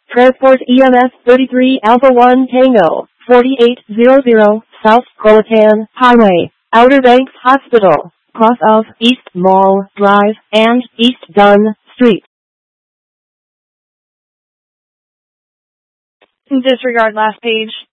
Transport EMS 33 Alpha 1 Tango, 4800 South Croatan Highway, Outer Banks Hospital, cross of East Mall Drive and East Dunn Street. Disregard last page.